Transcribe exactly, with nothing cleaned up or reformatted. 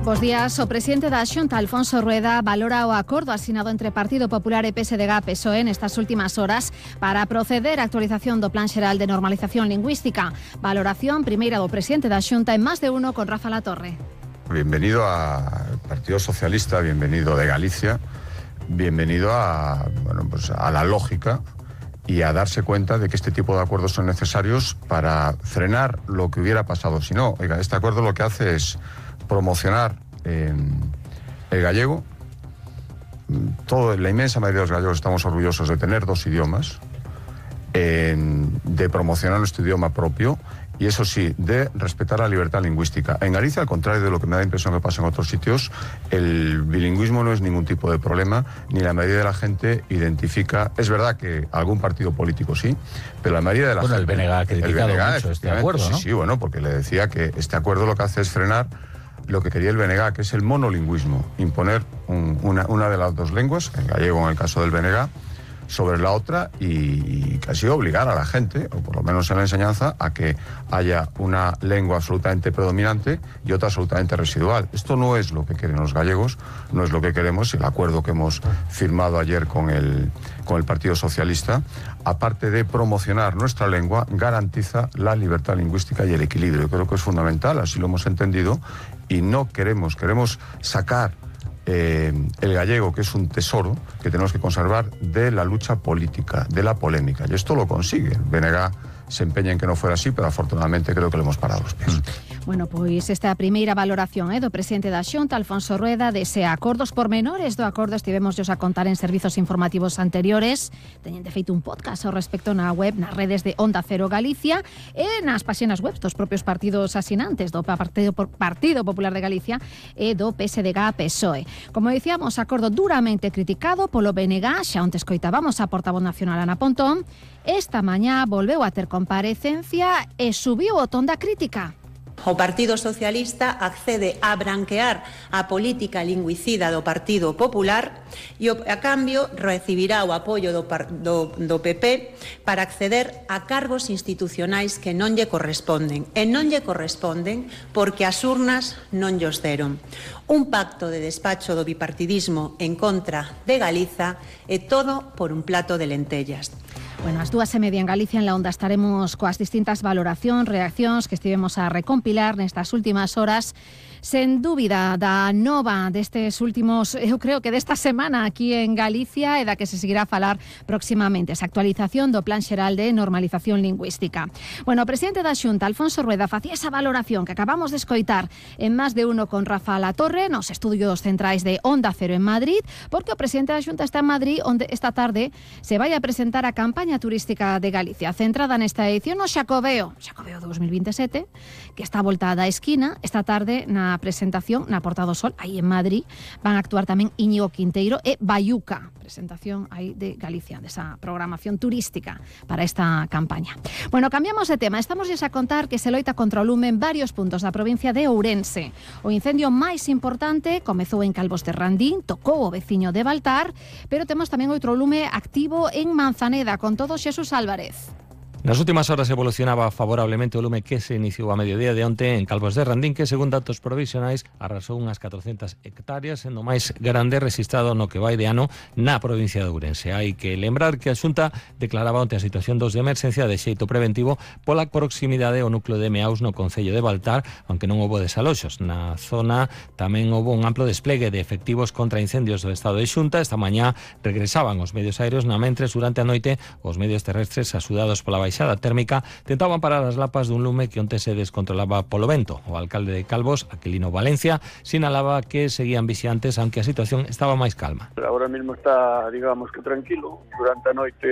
Bos días. O presidente da Xunta, Alfonso Rueda, valora o acordo asinado entre Partido Popular e P S D G A P S O E nestas últimas horas para proceder á actualización do Plan Xeral de Normalización Lingüística. Valoración primeira do presidente da Xunta en Más de Uno con Rafa Latorre. Bienvenido al Partido Socialista, bienvenido de Galicia, bienvenido a, bueno, pues a la lógica y a darse cuenta de que este tipo de acuerdos son necesarios para frenar lo que hubiera pasado. Si no, oiga, este acuerdo lo que hace es promocionar eh, el gallego. Todo, la inmensa mayoría de los gallegos estamos orgullosos de tener dos idiomas, eh, de promocionar nuestro idioma propio y, eso sí, de respetar la libertad lingüística. En Galicia, al contrario de lo que me da la impresión que pasa en otros sitios, el bilingüismo no es ningún tipo de problema, ni la mayoría de la gente identifica. Es verdad que algún partido político sí, pero la mayoría de la bueno, gente... el B N G ha criticado el B N G, mucho este acuerdo, ¿no? Sí, sí, bueno, porque le decía que este acuerdo lo que hace es frenar lo que quería el B N G A, que es el monolingüismo, imponer un, una, una de las dos lenguas, el gallego en el caso del B N G A, sobre la otra y, y casi obligar a la gente, o por lo menos en la enseñanza, a que haya una lengua absolutamente predominante y otra absolutamente residual. Esto no es lo que quieren los gallegos, no es lo que queremos, y el acuerdo que hemos firmado ayer con el, con el Partido Socialista, aparte de promocionar nuestra lengua, garantiza la libertad lingüística y el equilibrio. Creo que es fundamental, así lo hemos entendido, y no queremos, queremos sacar Eh, el gallego, que es un tesoro que tenemos que conservar de la lucha política, de la polémica, y esto lo consigue. El B N G A se empeña en que no fuera así, pero afortunadamente creo que le hemos parado los pies. Bueno, pois esta primeira valoración eh, do presidente da Xunta, Alfonso Rueda, dese acordos pormenores do acordo estivemos a contar en servizos informativos anteriores. Teñen de feito un podcast ao respecto na web, nas redes de Onda Cero Galicia e nas páxinas web dos propios partidos asinantes do Partido, Partido Popular de Galicia e do P S D G A P S O E. Como dicíamos, acordo duramente criticado polo B N G A, xa onte escoitábamos a portavoz nacional Ana Pontón. Esta mañá volveu a ter comparecencia e subiu o ton da crítica. O Partido Socialista accede a branquear a política lingüicida do Partido Popular e, a cambio, recibirá o apoio do, do, do P P para acceder a cargos institucionais que non lle corresponden. E non lle corresponden porque as urnas non llos deron. Un pacto de despacho do bipartidismo en contra de Galiza e todo por un plato de lentellas. Bueno, as dúas e media en Galicia en la Onda estaremos coas distintas valoracións, reaccións que estivemos a recompilar nestas últimas horas. Sen dúbida da nova destes últimos, eu creo que desta semana aquí en Galicia e da que se seguirá a falar próximamente, esa actualización do Plan Xeral de Normalización Lingüística. Bueno, o presidente da Xunta, Alfonso Rueda, facía esa valoración que acabamos de escoitar en Más de Uno con Rafa Latorre, nos estudios centrais de Onda Cero en Madrid, porque o presidente da Xunta está en Madrid, onde esta tarde se vai a presentar a campaña turística de Galicia, centrada nesta edición no Xacobeo, Xacobeo dos mil veintisiete, que está voltada á esquina. Esta tarde na presentación na Porta do Sol, aí en Madrid, van a actuar tamén Íñigo Quinteiro e Bayuca, presentación aí de Galicia, desa programación turística para esta campaña. Bueno, cambiamos de tema, estamos a contar que se loita contra o lume en varios puntos da provincia de Ourense. O incendio máis importante comezou en Calvos de Randín, tocou o veciño de Baltar, pero temos tamén outro lume activo en Manzaneda, con todo Xesús Álvarez. Nas últimas horas evolucionaba favorablemente o lume que se iniciou a mediodía de onte en Calvos de Randín, que, según datos provisionais, arrasou unhas catrocentas hectáreas, sendo o máis grande registrado no que vai de ano na provincia de Ourense. Hai que lembrar que a Xunta declaraba onte a situación dos de emerxencia de xeito preventivo pola proximidade ao núcleo de Meaus no concello de Baltar, aunque non houbo desaloxos. Na zona tamén houbo un amplo desplegue de efectivos contra incendios do estado de Xunta. Esta mañá regresaban os medios aéreos, na mentres durante a noite os medios terrestres, axudados pola baixada térmica, tentaban parar as lapas dun lume que onte se descontrolaba polo vento. O alcalde de Calvos, Aquilino Valencia, sinalaba que seguían vixiantes, aunque a situación estaba máis calma. Ahora mismo está, digamos que tranquilo. Durante a noite